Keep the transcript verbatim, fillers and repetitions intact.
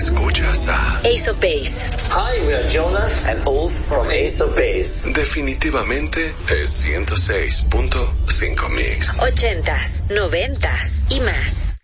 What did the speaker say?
Escuchas a Ace of Base. Hi, we are Jonas and Ulf from Ace of Base. Definitivamente es ciento seis punto cinco Mix. Ochentas, noventas y más.